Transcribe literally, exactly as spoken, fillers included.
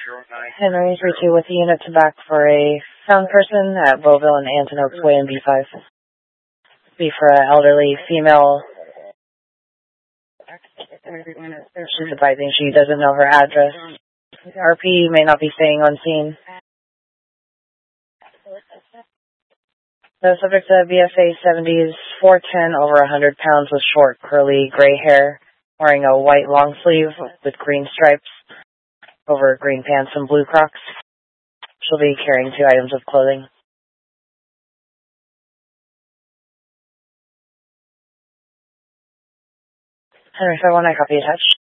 Henry three two with the unit to back for a found person at Beauville and Anton Oaks Way in B five. B for an elderly female. She's advising she doesn't know her address. R P may not be staying on scene. The subject of B F A seventies, four ten, over one hundred pounds with short, curly, gray hair, wearing a white long sleeve with green stripes over green pants and blue Crocs. She'll be carrying two items of clothing. Henry five one, I copy attached.